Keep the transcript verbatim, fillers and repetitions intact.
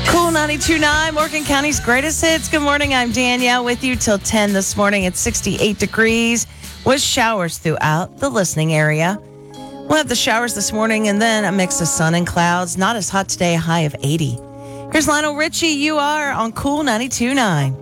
Cool ninety-two point nine, Morgan County's greatest hits. Good morning. I'm Danielle with you till ten this morning. It's sixty-eight degrees with showers throughout the listening area. We'll have the showers this morning and then a mix of sun and clouds. Not as hot today, a high of eighty. Here's Lionel Richie. You are on Cool ninety-two point nine.